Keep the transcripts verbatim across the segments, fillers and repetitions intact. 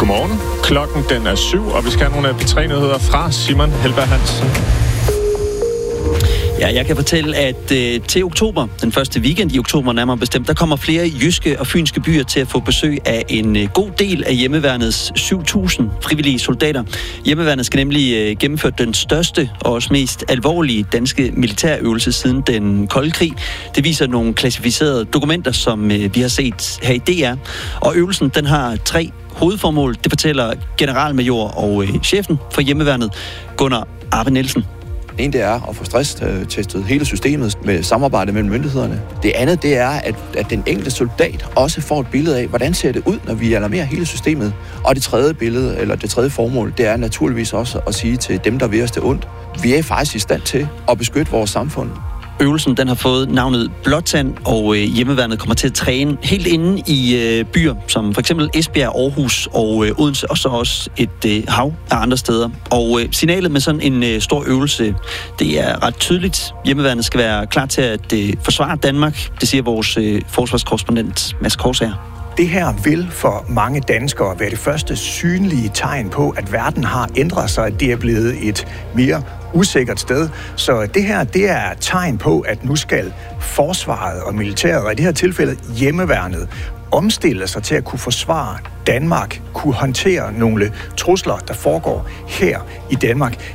Godmorgen. Klokken den er syv, og vi skal have nogle af P tre nyheder fra Simon Helberg Hansen. Ja, jeg kan fortælle, at øh, til oktober, den første weekend i oktober nærmere bestemt, der kommer flere jyske og fynske byer til at få besøg af en øh, god del af hjemmeværnets syv tusind frivillige soldater. Hjemmeværnet skal nemlig øh, gennemføre den største og også mest alvorlige danske militærøvelse siden den kolde krig. Det viser nogle klassificerede dokumenter, som øh, vi har set her i D R. Og øvelsen, den har tre hovedformål. Det fortæller generalmajor og øh, chefen for hjemmeværnet, Gunnar Arve Nielsen. Det ene det er at få stresstestet hele systemet med samarbejde mellem myndighederne. Det andet det er, at, at den enkelte soldat også får et billede af, hvordan ser det ud, når vi alarmerer hele systemet. Og det tredje billede, eller det tredje formål, det er naturligvis også at sige til dem, der vil os det ondt, vi er faktisk i stand til at beskytte vores samfund. Øvelsen den har fået navnet Blåtand, og øh, hjemmeværnet kommer til at træne helt inde i øh, byer, som for eksempel Esbjerg, Aarhus og øh, Odense, og så også et øh, hav af andre steder. Og øh, signalet med sådan en øh, stor øvelse, det er ret tydeligt. Hjemmeværnet skal være klar til at øh, forsvare Danmark, det siger vores øh, forsvarskorrespondent Mads Korsager. Det her vil for mange danskere være det første synlige tegn på, at verden har ændret sig, at det er blevet et mere usikkert sted. Så det her, det er et tegn på, at nu skal forsvaret og militæret, og i det her tilfælde hjemmeværnet, omstille sig til at kunne forsvare Danmark, kunne håndtere nogle trusler, der foregår her i Danmark.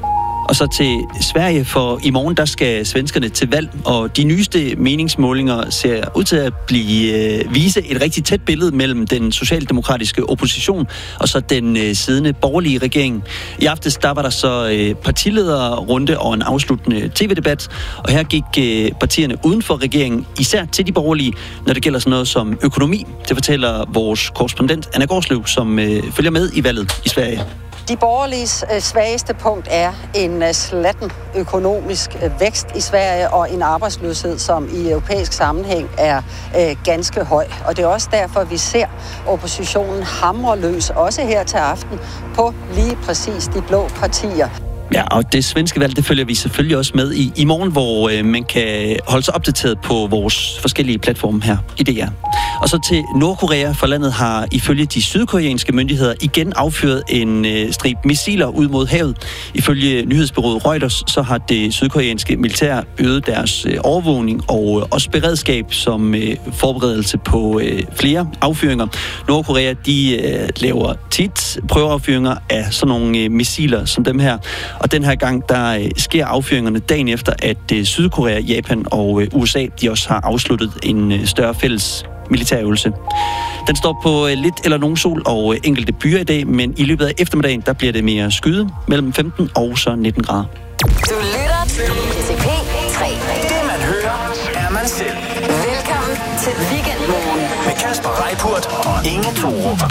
Og så til Sverige, for i morgen der skal svenskerne til valg, og de nyeste meningsmålinger ser ud til at blive øh, vise et rigtig tæt billede mellem den socialdemokratiske opposition og så den øh, siddende borgerlige regering. I aftes der var der så øh, partilederrunde og en afsluttende tv-debat, og her gik øh, partierne uden for regeringen, især til de borgerlige, når det gælder sådan noget som økonomi. Det fortæller vores korrespondent Anna Gårdsløv, som øh, følger med i valget i Sverige. De borgerliges øh, svageste punkt er en øh, slatten økonomisk øh, vækst i Sverige og en arbejdsløshed, som i europæisk sammenhæng er øh, ganske høj. Og det er også derfor, vi ser oppositionen hamre løs, også her til aften, på lige præcis de blå partier. Ja, og det svenske valg, det følger vi selvfølgelig også med i i morgen, hvor øh, man kan holde sig opdateret på vores forskellige platforme her i D R. Og så til Nordkorea, for landet har ifølge de sydkoreanske myndigheder igen affyret en øh, stribe missiler ud mod havet. Ifølge nyhedsbureauet Reuters, så har det sydkoreanske militær øget deres øh, overvågning og øh, også beredskab som øh, forberedelse på øh, flere affyringer. Nordkorea, de øh, laver tit prøveaffyringer af sådan nogle øh, missiler som dem her. Og den her gang, der øh, sker affyringerne dagen efter, at øh, Sydkorea, Japan og øh, U S A, de også har afsluttet en øh, større fælles militærøvelse. Den står på øh, lidt eller nogen sol og øh, enkelte byer i dag, men i løbet af eftermiddagen, der bliver det mere skyde mellem femten og så nitten grader. Du lytter til P tre. Det man hører, er man selv. Velkommen til Weekendmorgen med Kasper Reippurt og Inge Thorup.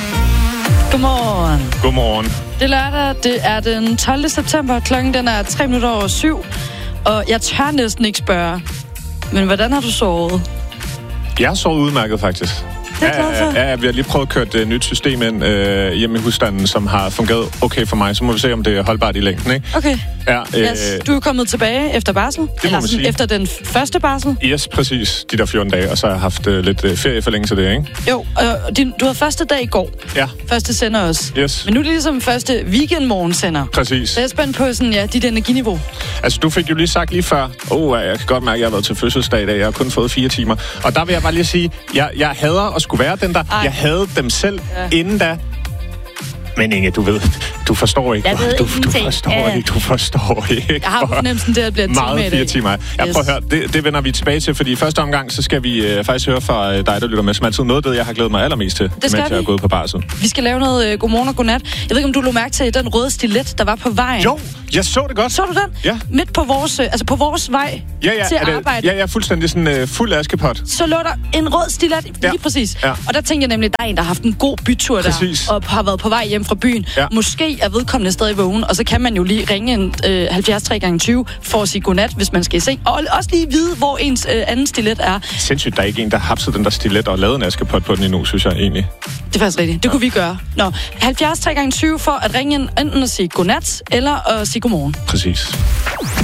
Godmorgen. Godmorgen. Det er lørdag, det er den tolvte september, klokken den er tre minutter over syv, og jeg tør næsten ikke spørge, men hvordan har du sovet? Jeg har sovet udmærket, faktisk. Det er jeg glad for. Ja, ja, vi har lige prøvet at køre et uh, nyt system ind uh, hjemme i husstanden, som har fungeret okay for mig. Så må vi se, om det er holdbart i længden, ikke? Okay. Ja, øh, yes. Du er kommet tilbage efter barsel? Det Eller må sådan, efter den første barsel? Yes, præcis. De der fjorten dage, og så har jeg haft uh, lidt uh, ferieforlængelse der, ikke? Jo, og din, du havde første dag i går. Ja. Første sender også. Yes. Men nu er det ligesom første weekendmorgen sender. Præcis. Så jeg er spændt på sådan, ja, dit energiniveau. Altså, du fik jo lige sagt lige før, åh, oh, jeg kan godt mærke, at jeg har været til fødselsdag i dag. Jeg har kun fået fire timer. Og der vil jeg bare lige sige, jeg, jeg hader at skulle være den der. Ej. Jeg havde dem selv ja. inden da. Men Inge, du ved, du forstår ikke. Jeg ved du, ingenting. Du forstår ikke, du forstår ikke. Jeg har fornemmelsen, det bliver et time meget fire timer. Jeg yes. prøver at høre, det, det vender vi tilbage til, fordi i første omgang, så skal vi uh, faktisk høre fra dig, der lytter med, som altid noget, det jeg har glædet mig allermest til, mens jeg er gået på barsel. Vi skal lave noget uh, godmorgen og godnat. Jeg ved ikke, om du lå mærke til den røde stilet, der var på vejen. Jo, jeg så det godt. Så du den? Ja. Midt på vores, uh, altså på vores vej ja, ja, til at arbejde. Ja, ja, fuldstændig sådan uh, fuld askepot. Så lå der en rød stilet, lige ja. præcis. Ja. Og der tænkte jeg nemlig, der er en, der har haft en god bytur præcis. der, og har været på vej hjem fra byen. Ja. Måske er vedkommende stadig vågen, og så kan man jo lige ringe en øh, halvfjerds tre gange tyve for at sige godnat, hvis man skal i seng. Og også lige vide, hvor ens øh, anden stilet er. Sindssygt, der er ikke en, der har hapset den der stilet og lavet en askepot på den endnu, synes jeg egentlig. Det er faktisk rigtigt. Det ja. kunne vi gøre. Nå, halvfjerds tre gange tyve for at ringe enten at sige godnat, eller at sige godmorgen. Præcis.